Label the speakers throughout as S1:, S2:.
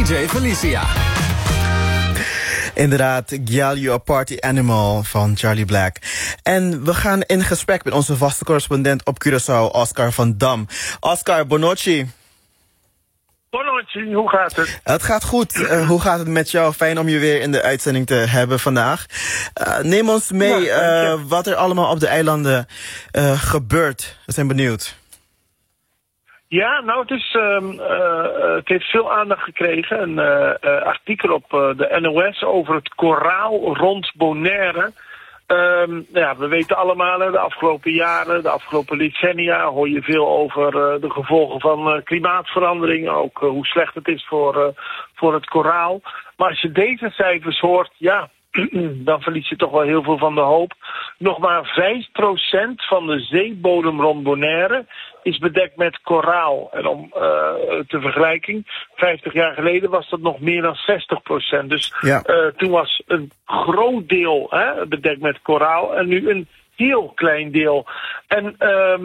S1: DJ Felicia.
S2: Inderdaad, Girl, You a Party Animal van Charlie Black. En we gaan in gesprek met onze vaste correspondent op Curaçao, Oscar van Dam. Oscar, Bonocci.
S3: Bonocci, hoe gaat het?
S2: Het gaat goed. Hoe gaat het met jou? Fijn om je weer in de uitzending te hebben vandaag. Neem ons mee wat er allemaal op de eilanden gebeurt. We zijn benieuwd.
S3: Ja, nou, het heeft veel aandacht gekregen. Een artikel op de NOS over het koraal rond Bonaire. We weten allemaal, de afgelopen jaren, de afgelopen decennia hoor je veel over de gevolgen van klimaatverandering. Ook hoe slecht het is voor het koraal. Maar als je deze cijfers hoort, ja, dan verlies je toch wel heel veel van de hoop. Nog maar 5% van de zeebodem rond Bonaire is bedekt met koraal. En om te vergelijking, 50 jaar geleden was dat nog meer dan 60%. Dus toen was een groot deel bedekt met koraal en nu een heel klein deel. En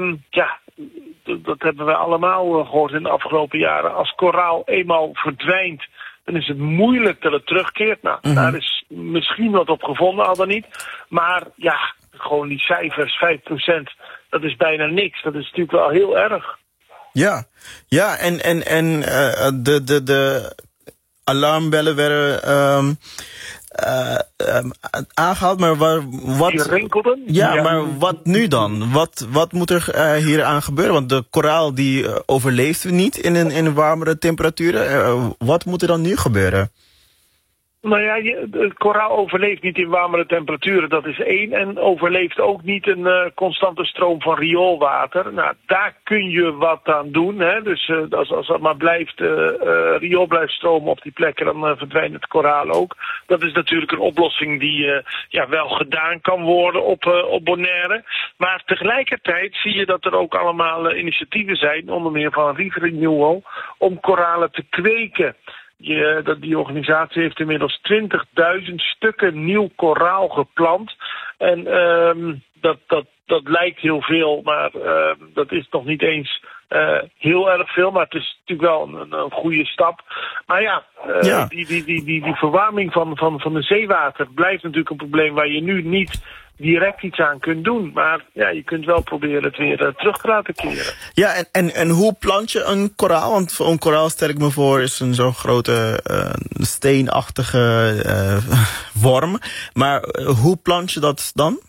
S3: dat hebben we allemaal gehoord in de afgelopen jaren. Als koraal eenmaal verdwijnt, dan is het moeilijk dat het terugkeert. Nou, daar is misschien wat op gevonden, al dan niet. Maar ja, gewoon die cijfers, 5%, dat is bijna niks. Dat is natuurlijk wel heel erg.
S2: Ja, en de alarmbellen werden aangehaald, maar wat...
S3: Die rinkelden?
S2: Ja, maar wat nu dan? Wat moet er hier aan gebeuren? Want de koraal die overleeft niet in warmere temperaturen. Wat moet er dan nu gebeuren?
S3: Nou ja, het koraal overleeft niet in warmere temperaturen, dat is één. En overleeft ook niet een constante stroom van rioolwater. Nou, daar kun je wat aan doen. Hè? Dus als dat maar riool blijft stromen op die plekken, dan verdwijnt het koraal ook. Dat is natuurlijk een oplossing die wel gedaan kan worden op Bonaire. Maar tegelijkertijd zie je dat er ook allemaal initiatieven zijn, onder meer van Reef Renewal, om koralen te kweken. Die organisatie heeft inmiddels 20.000 stukken nieuw koraal geplant. En dat lijkt heel veel, maar dat is nog niet eens heel erg veel. Maar het is natuurlijk wel een goede stap. Maar die verwarming van de zeewater blijft natuurlijk een probleem waar je nu niet direct iets aan kunt doen. Maar ja, je kunt wel proberen het weer terug te laten keren.
S2: Ja, en hoe plant je een koraal? Want een koraal, stel ik me voor, is een zo'n grote steenachtige worm. Maar hoe plant je dat dan?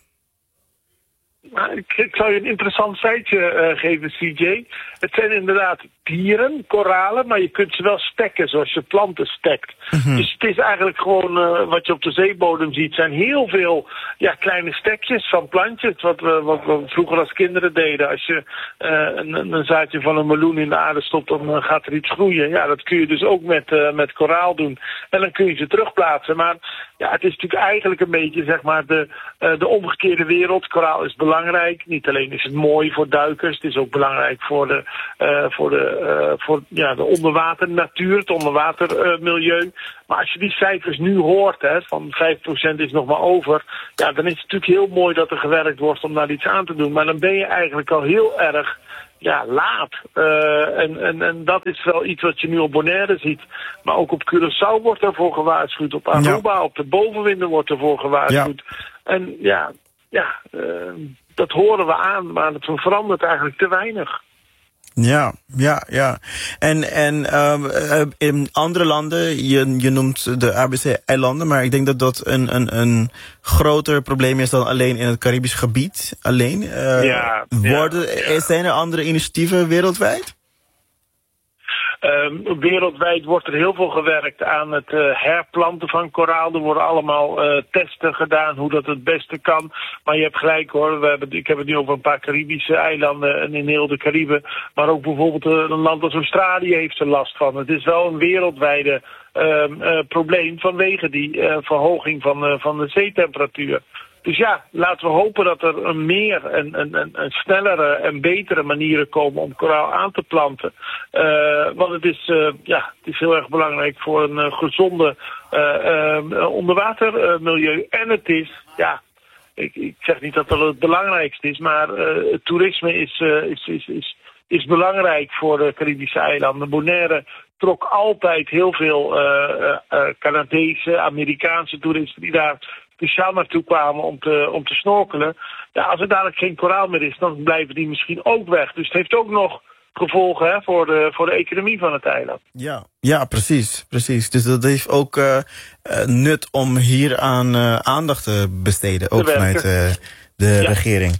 S3: Ik zou je een interessant feitje geven, CJ. Het zijn inderdaad dieren, koralen, maar je kunt ze wel stekken zoals je planten stekt. Dus het is eigenlijk gewoon wat je op de zeebodem ziet, zijn heel veel kleine stekjes van plantjes. Wat we vroeger als kinderen deden. Als je een zaadje van een meloen in de aarde stopt, dan gaat er iets groeien. Ja, dat kun je dus ook met koraal doen. En dan kun je ze terugplaatsen. Maar ja, het is natuurlijk eigenlijk een beetje, zeg maar, de omgekeerde wereld. Koraal is belangrijk. Niet alleen is het mooi voor duikers, het is ook belangrijk voor de onderwaternatuur, het onderwatermilieu. Maar als je die cijfers nu hoort, van 5% is nog maar over, ja, dan is het natuurlijk heel mooi dat er gewerkt wordt om daar iets aan te doen. Maar dan ben je eigenlijk al heel erg laat. En dat is wel iets wat je nu op Bonaire ziet. Maar ook op Curaçao wordt ervoor gewaarschuwd. Op Aruba, op de bovenwinden wordt ervoor gewaarschuwd. En dat horen we aan, maar het verandert eigenlijk te weinig.
S2: Ja. En in andere landen, je noemt de ABC-eilanden, maar ik denk dat dat een groter probleem is dan alleen in het Caribisch gebied. Zijn er andere initiatieven wereldwijd?
S3: Wereldwijd wordt er heel veel gewerkt aan het herplanten van koraal. Er worden allemaal testen gedaan hoe dat het beste kan. Maar je hebt gelijk hoor, ik heb het nu over een paar Caribische eilanden en in heel de Cariben. Maar ook bijvoorbeeld een land als Australië heeft er last van. Het is wel een wereldwijde probleem vanwege die verhoging van de zeetemperatuur. Dus ja, laten we hopen dat er meer en snellere en betere manieren komen om koraal aan te planten. Want het is heel erg belangrijk voor een gezonde onderwatermilieu. En het is, ik zeg niet dat dat het belangrijkste is, maar het toerisme is is belangrijk voor de Caribische eilanden. Bonaire trok altijd heel veel Canadese, Amerikaanse toeristen die daar speciaal naartoe kwamen om te snorkelen. Ja, als er dadelijk geen koraal meer is, dan blijven die misschien ook weg. Dus het heeft ook nog gevolgen voor de economie van het eiland.
S2: Ja, precies. Dus dat heeft ook nut om hier aan aandacht te besteden, ook vanuit de regering.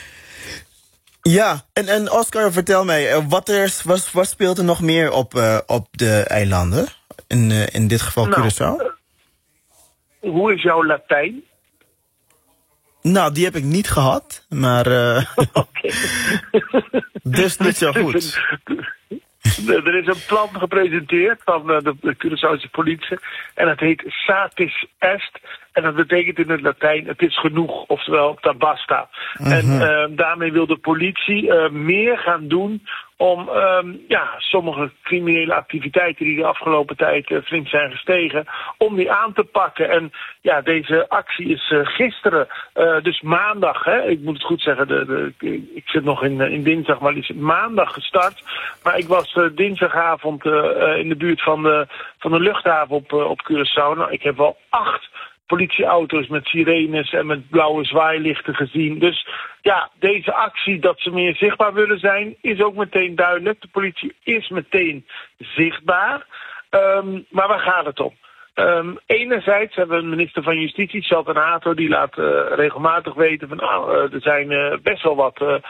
S2: Ja, en Oscar, vertel mij, wat speelt er nog meer op de eilanden? In dit geval Curaçao?
S3: Hoe is jouw Latijn?
S2: Nou, die heb ik niet gehad, maar
S3: Oké.
S2: Dus niet zo goed.
S3: Er is een plan gepresenteerd van de Curaçaose politie en dat heet Satis Est. En dat betekent in het Latijn, het is genoeg, oftewel tabasta. En daarmee wil de politie meer gaan doen om sommige criminele activiteiten die de afgelopen tijd flink zijn gestegen, om die aan te pakken. En ja, deze actie is gisteren, dus maandag, ik moet het goed zeggen, ik zit nog in dinsdag, maar die is maandag gestart. Maar ik was dinsdagavond in de buurt van de luchthaven op Curaçao. Nou, ik heb wel 8 politieauto's met sirenes en met blauwe zwaailichten gezien. Dus ja, deze actie dat ze meer zichtbaar willen zijn, is ook meteen duidelijk. De politie is meteen zichtbaar. Maar waar gaat het om? Enerzijds hebben we een minister van Justitie, Shelton Hato, die laat regelmatig weten van er zijn best wel wat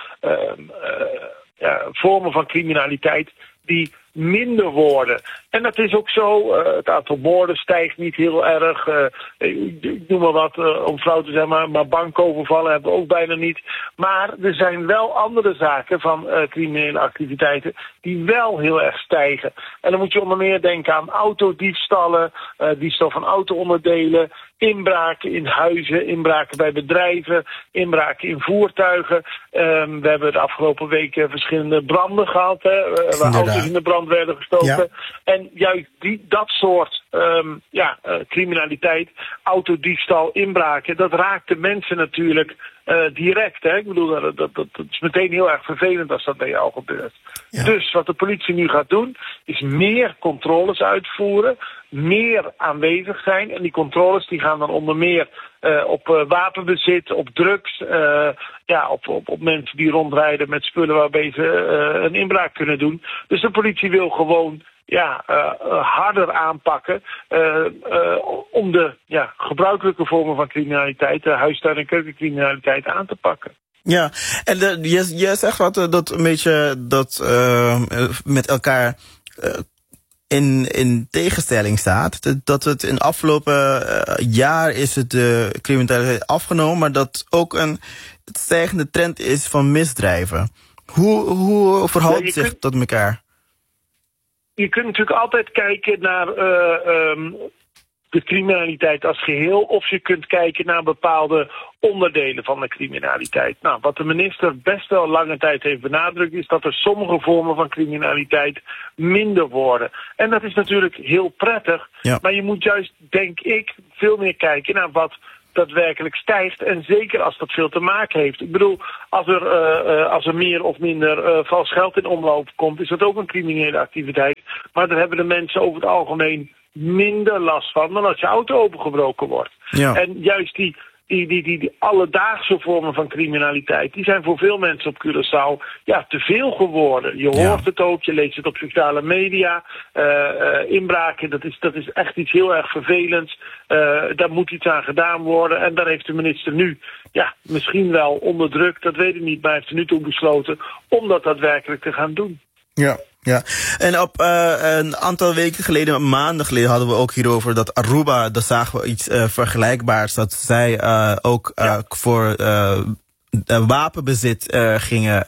S3: vormen van criminaliteit die minder worden. En dat is ook zo. Het aantal moorden stijgt niet heel erg. Ik noem maar wat, om flauw te zijn, maar bankovervallen hebben we ook bijna niet. Maar er zijn wel andere zaken van criminele activiteiten die wel heel erg stijgen. En dan moet je onder meer denken aan autodiefstallen, diefstal van auto-onderdelen, inbraken in huizen, inbraken bij bedrijven, inbraken in voertuigen. We hebben de afgelopen weken verschillende branden gehad, waar auto's in de brand werden gestoken. Ja. En juist dat soort criminaliteit, autodiefstal, inbraken, dat raakt de mensen natuurlijk direct. Hè? Ik bedoel, dat is meteen heel erg vervelend als dat bij jou gebeurt. Ja. Dus wat de politie nu gaat doen, is meer controles uitvoeren, meer aanwezig zijn. En die controles die gaan dan onder meer op wapenbezit, op drugs, op mensen die rondrijden met spullen waarbij ze een inbraak kunnen doen. Dus de politie wil gewoon harder aanpakken om de gebruikelijke vormen van criminaliteit, de huistuin- en keukencriminaliteit aan te pakken.
S2: Ja, en je zegt wat dat een beetje met elkaar in tegenstelling staat. Dat het in afgelopen jaar is het de criminaliteit afgenomen, maar dat ook een stijgende trend is van misdrijven. Hoe verhoudt het zich tot elkaar?
S3: Je kunt natuurlijk altijd kijken naar de criminaliteit als geheel, of je kunt kijken naar bepaalde onderdelen van de criminaliteit. Nou, wat de minister best wel lange tijd heeft benadrukt, is dat er sommige vormen van criminaliteit minder worden. En dat is natuurlijk heel prettig, maar je moet juist, denk ik, veel meer kijken naar wat daadwerkelijk stijgt. En zeker als dat veel te maken heeft. Ik bedoel, als er meer of minder vals geld in omloop komt, is dat ook een criminele activiteit. Maar daar hebben de mensen over het algemeen minder last van dan als je auto opengebroken wordt. Ja. En juist die alledaagse vormen van criminaliteit, die zijn voor veel mensen op Curaçao te veel geworden. Je hoort het ook, je leest het op sociale media. Inbraken, dat is echt iets heel erg vervelends. Daar moet iets aan gedaan worden. En daar heeft de minister nu misschien wel onder druk, dat weet ik niet, maar heeft er nu toe besloten om dat daadwerkelijk te gaan doen.
S2: Ja, en op een aantal weken geleden, maanden geleden, hadden we ook hierover dat Aruba, daar zagen we iets vergelijkbaars, dat zij ook voor wapenbezit gingen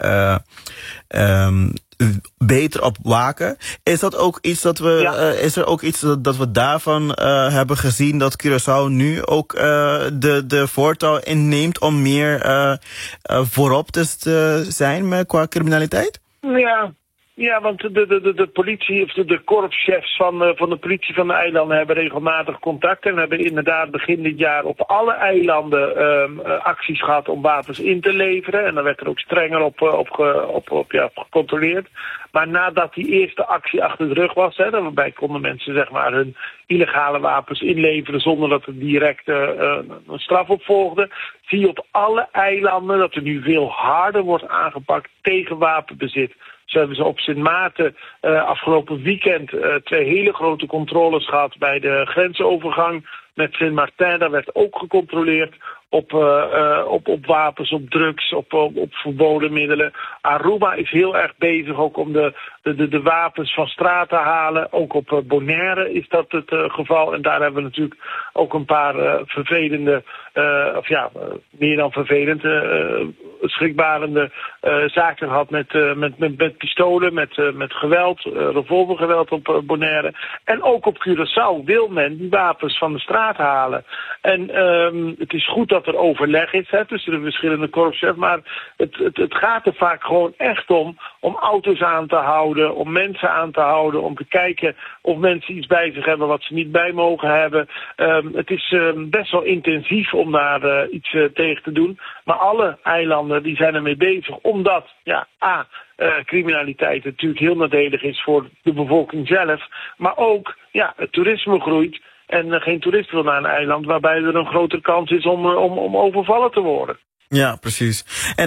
S2: beter op waken. Is dat ook iets dat we, is er ook iets dat we daarvan hebben gezien, dat Curaçao nu ook de voortouw inneemt om meer voorop te zijn qua criminaliteit?
S3: Ja. Ja, want de politie of de korpschefs van de politie van de eilanden hebben regelmatig contact. En hebben inderdaad begin dit jaar op alle eilanden acties gehad om wapens in te leveren. En daar werd er ook strenger op gecontroleerd. Maar nadat die eerste actie achter de rug was, waarbij konden mensen zeg maar hun illegale wapens inleveren zonder dat er direct een straf op volgde, zie je op alle eilanden dat er nu veel harder wordt aangepakt tegen wapenbezit. Zo hebben ze op Sint Maarten afgelopen weekend 2 hele grote controles gehad bij de grensovergang met Sint Maarten. Daar werd ook gecontroleerd op wapens, op drugs, op verboden middelen. Aruba is heel erg bezig ook om de wapens van straat te halen. Ook op Bonaire is dat het geval. En daar hebben we natuurlijk ook een paar vervelende, meer dan vervelend, schrikbarende zaken gehad met pistolen, met geweld, revolvergeweld op Bonaire. En ook op Curaçao wil men die wapens van de straat halen. En het is goed dat er overleg is tussen de verschillende korpschefs, maar het gaat er vaak gewoon echt om auto's aan te houden, om mensen aan te houden, om te kijken of mensen iets bij zich hebben wat ze niet bij mogen hebben. Het is best wel intensief om daar iets tegen te doen. Maar alle eilanden die zijn ermee bezig, omdat criminaliteit natuurlijk heel nadelig is voor de bevolking zelf. Maar ook het toerisme groeit. En geen toerist wil naar een eiland waarbij er een grotere kans is om overvallen te worden.
S2: Ja, precies. En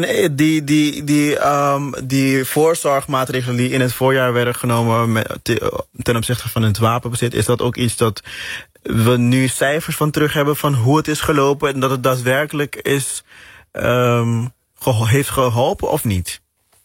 S2: die voorzorgmaatregelen die in het voorjaar werden genomen ten opzichte van het wapenbezit, is dat ook iets dat we nu cijfers van terug hebben van hoe het is gelopen en dat het daadwerkelijk is heeft geholpen of niet?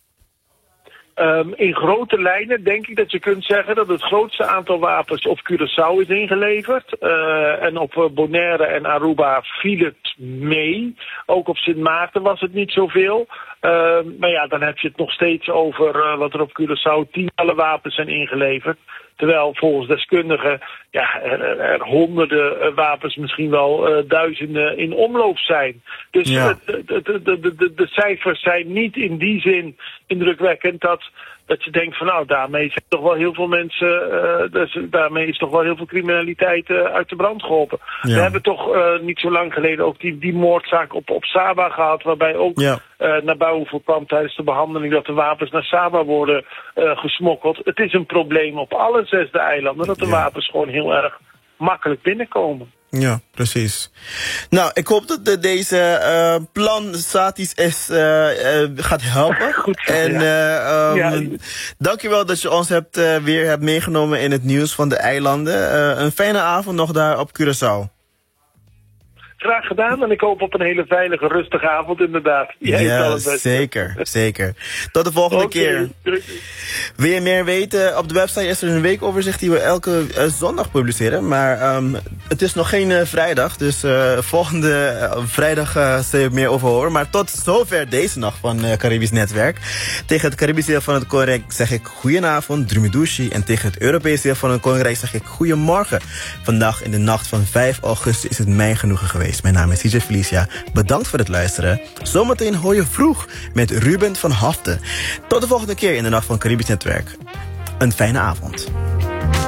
S3: In grote lijnen denk ik dat je kunt zeggen dat het grootste aantal wapens op Curaçao is ingeleverd. En op Bonaire en Aruba viel het mee. Ook op Sint Maarten was het niet zoveel. Maar dan heb je het nog steeds over wat er op Curaçao tientallen wapens zijn ingeleverd. Terwijl volgens deskundigen er honderden wapens, misschien wel duizenden in omloop zijn. Dus de cijfers zijn niet in die zin indrukwekkend dat je denkt van daarmee zijn toch wel heel veel mensen, daarmee is toch wel heel veel criminaliteit uit de brand geholpen. Ja. We hebben toch niet zo lang geleden ook die moordzaak op Sabah gehad, waarbij ook naar boven kwam tijdens de behandeling dat de wapens naar Sabah worden gesmokkeld. Het is een probleem op alle 6 eilanden dat de wapens gewoon heel erg makkelijk binnenkomen.
S2: Ja, precies. Nou, ik hoop dat deze plan Satis gaat helpen.
S3: Goed zo,
S2: en dankjewel dat je ons weer hebt meegenomen in het nieuws van de eilanden. Een fijne avond nog daar op Curaçao.
S3: Graag gedaan en ik hoop op een hele veilige, rustige avond inderdaad.
S2: Ja, zeker. Tot de volgende keer. Wil je meer weten? Op de website is er een weekoverzicht die we elke zondag publiceren. Maar het is nog geen vrijdag, dus volgende vrijdag zul je meer over horen. Maar tot zover deze nacht van Caribisch Netwerk. Tegen het Caribische deel van het Koninkrijk zeg ik goedenavond, Drumidushi. En tegen het Europese deel van het Koninkrijk zeg ik goedemorgen. Vandaag in de nacht van 5 augustus is het mijn genoegen geweest. Mijn naam is CJ Felicia. Bedankt voor het luisteren. Zometeen hoor je vroeg met Ruben van Haften. Tot de volgende keer in de nacht van Caribisch Netwerk. Een fijne avond.